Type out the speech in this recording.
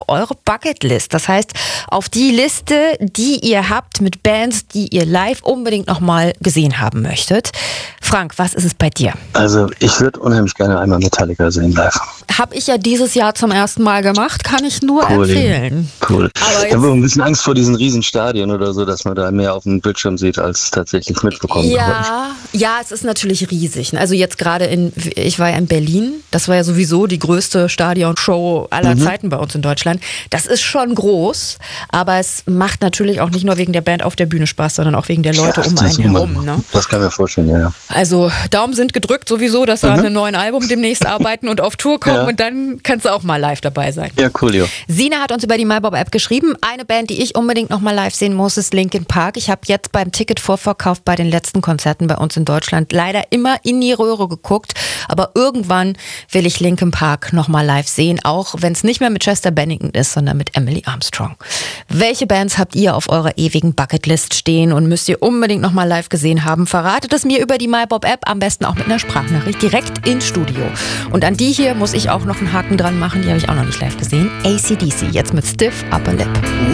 eure Bucketlist. Das heißt, auf die Liste, die ihr habt mit Bands, die ihr live unbedingt nochmal gesehen haben möchtet. Frank, was ist es bei dir? Also ich würde unheimlich gerne einmal Metallica sehen live. Habe ich ja dieses Jahr zum ersten Mal gemacht, kann ich nur empfehlen. Cool. Aber Ich habe ein bisschen Angst vor diesen riesen Stadien oder so, dass man da mehr auf dem Bildschirm sieht, als tatsächlich mitbekommt. Ja, es ist natürlich riesig. Also jetzt gerade ich war ja in Berlin, das war ja sowieso die größte Stadionshow aller Zeiten bei uns in Deutschland. Das ist schon groß, aber es macht natürlich auch nicht nur wegen der Band auf der Bühne Spaß, sondern auch wegen der Leute um einen herum. Ne? Das kann ich mir vorstellen, ja. Also Daumen sind gedrückt sowieso, dass wir an einem neuen Album demnächst arbeiten und auf Tour kommen und dann kannst du auch mal live dabei sein. Ja, coolio. Sina hat uns über die MyBob-App geschrieben, eine Band, die ich unbedingt nochmal live sehen muss, ist Linkin Park. Ich habe jetzt beim Ticketvorverkauf bei den letzten Konzerten bei uns in Deutschland leider immer in die Röhre geguckt, aber irgendwann will ich Linkin Park nochmal live sehen, auch wenn es nicht mehr mit Chester Bennington ist, sondern mit Emily Armstrong. Welche Bands habt ihr auf eurer ewigen Bucketlist stehen und müsst ihr unbedingt nochmal live gesehen haben? Verratet es mir über die MyBob-App, am besten auch mit einer Sprachnachricht direkt ins Studio. Und an die hier muss ich auch noch einen Haken dran machen, die habe ich auch noch nicht live gesehen. AC/DC, jetzt mit Stiff Upper Lip.